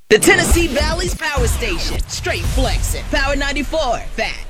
The Tennessee Valley's Power Station. Straight flexing. Power 94. Fat.